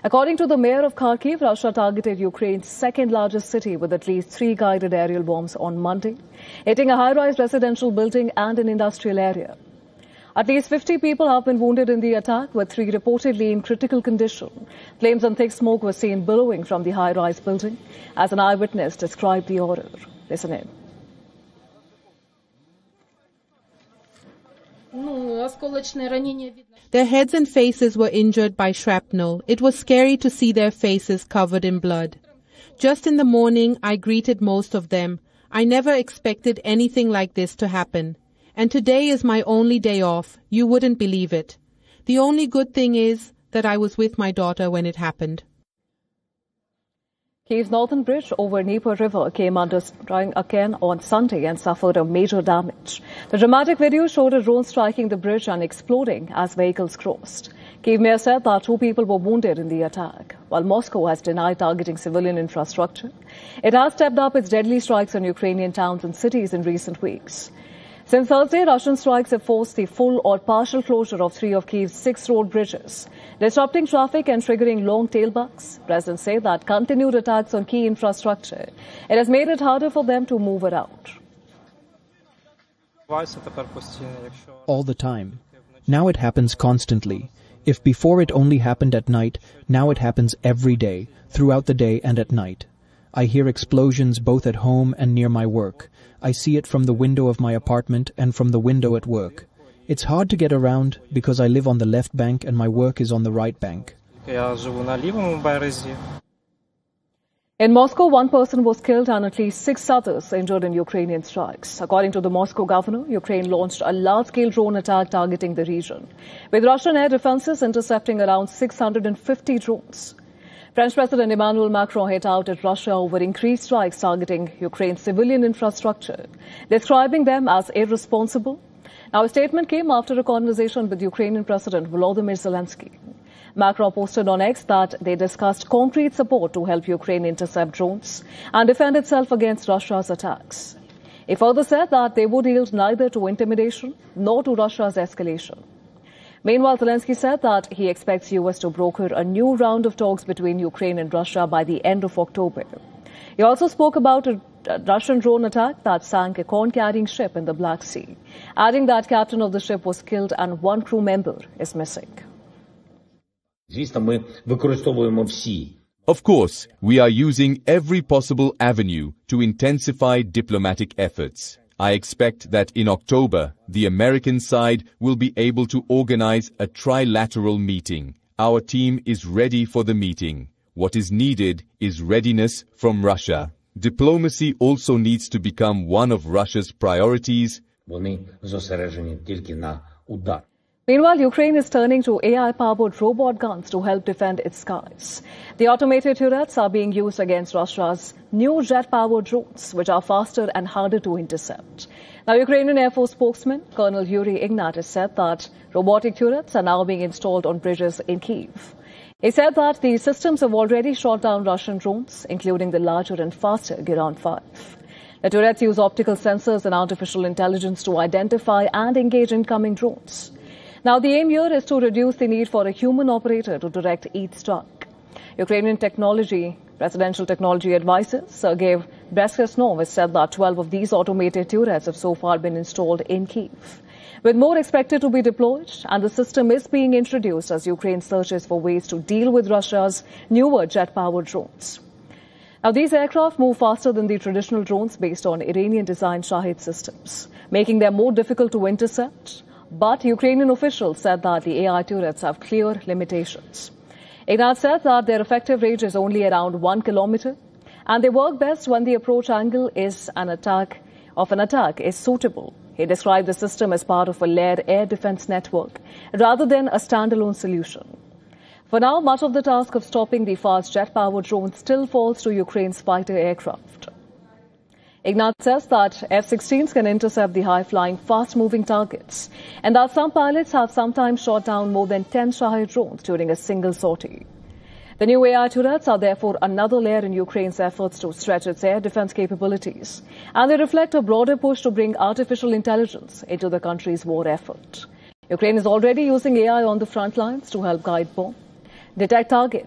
According to the mayor of Kharkiv, Russia targeted Ukraine's second-largest city with at least 3 guided aerial bombs on Monday, hitting a high-rise residential building and an industrial area. At least 50 people have been wounded in the attack, with 3 reportedly in critical condition. Flames and thick smoke were seen billowing from the high-rise building, as an eyewitness described the horror. Listen in. Their heads and faces were injured by shrapnel. It was scary to see their faces covered in blood. Just in the morning, I greeted most of them. I never expected anything like this to happen. And today is my only day off. You wouldn't believe it. The only good thing is that I was with my daughter when it happened. Kyiv's northern bridge over Dnieper River came under strike again on Sunday and suffered a major damage. The dramatic video showed a drone striking the bridge and exploding as vehicles crossed. Kyiv mayor said that 2 people were wounded in the attack. While Moscow has denied targeting civilian infrastructure, it has stepped up its deadly strikes on Ukrainian towns and cities in recent weeks. Since Thursday, Russian strikes have forced the full or partial closure of 3 of Kyiv's 6 road bridges, disrupting traffic and triggering long tailbacks. Residents say that continued attacks on key infrastructure, it has made it harder for them to move around. All the time. Now it happens constantly. If before it only happened at night, now it happens every day, throughout the day and at night. I hear explosions both at home and near my work. I see it from the window of my apartment and from the window at work. It's hard to get around because I live on the left bank and my work is on the right bank. In Moscow, 1 person was killed and at least 6 others injured in Ukrainian strikes. According to the Moscow governor, Ukraine launched a large-scale drone attack targeting the region, with Russian air defenses intercepting around 650 drones. French President Emmanuel Macron hit out at Russia over increased strikes targeting Ukraine's civilian infrastructure, describing them as irresponsible. Now, a statement came after a conversation with Ukrainian President Volodymyr Zelensky. Macron posted on X that they discussed concrete support to help Ukraine intercept drones and defend itself against Russia's attacks. He further said that they would yield neither to intimidation nor to Russia's escalation. Meanwhile, Zelensky said that he expects US to broker a new round of talks between Ukraine and Russia by the end of October. He also spoke about a Russian drone attack that sank a corn-carrying ship in the Black Sea, adding that captain of the ship was killed and 1 crew member is missing. Of course, we are using every possible avenue to intensify diplomatic efforts. I expect that in October, the American side will be able to organize a trilateral meeting. Our team is ready for the meeting. What is needed is readiness from Russia. Diplomacy also needs to become one of Russia's priorities. Meanwhile, Ukraine is turning to AI-powered robot guns to help defend its skies. The automated turrets are being used against Russia's new jet-powered drones, which are faster and harder to intercept. Now, Ukrainian Air Force spokesman Colonel Yuri Ignat has said that robotic turrets are now being installed on bridges in Kyiv. He said that the systems have already shot down Russian drones, including the larger and faster Giran-5. The turrets use optical sensors and artificial intelligence to identify and engage incoming drones. Now, the aim here is to reduce the need for a human operator to direct each strike. Ukrainian presidential technology advisor Sergei Breskresnov has said that 12 of these automated turrets have so far been installed in Kyiv, with more expected to be deployed, and the system is being introduced as Ukraine searches for ways to deal with Russia's newer jet-powered drones. Now, these aircraft move faster than the traditional drones based on Iranian-designed Shahed systems, making them more difficult to intercept. But Ukrainian officials said that the AI turrets have clear limitations. Ignat said that their effective range is only around 1 kilometer, and they work best when the approach angle is an attack is suitable. He described the system as part of a layered air defense network rather than a standalone solution. For now, much of the task of stopping the fast jet-powered drones still falls to Ukraine's fighter aircraft. Ignat says that F-16s can intercept the high-flying, fast-moving targets, and that some pilots have sometimes shot down more than 10 Shahed drones during a single sortie. The new AI turrets are therefore another layer in Ukraine's efforts to stretch its air defense capabilities, and they reflect a broader push to bring artificial intelligence into the country's war effort. Ukraine is already using AI on the front lines to help guide bomb, detect targets,